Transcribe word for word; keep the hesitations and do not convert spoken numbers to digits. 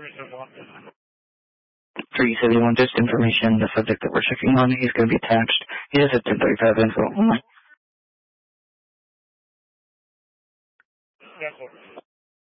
three seventy-one, just information, the subject that we're checking on, he's going to be attached. He has a ten thirty-five info. Oh my.